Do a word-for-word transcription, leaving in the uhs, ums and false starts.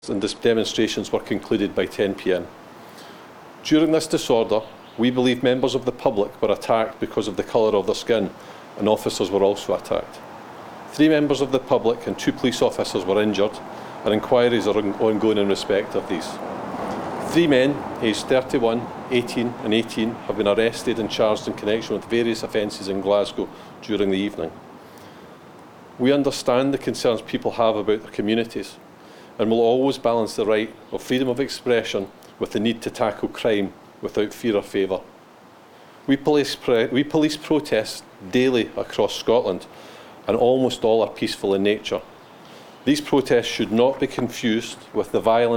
and demonstrations were concluded by ten p m During this disorder, we believe members of the public were attacked because of the colour of their skin, and officers were also attacked. Three members of the public and two police officers were injured, and inquiries are ongoing in respect of these. Three men, aged thirty-one, eighteen and eighteen, have been arrested and charged in connection with various offences in Glasgow during the evening. We understand the concerns people have about their communities, and will always balance the right of freedom of expression with the need to tackle crime without fear or favour. We police, we police protests daily across Scotland, and almost all are peaceful in nature. These protests should not be confused with the violence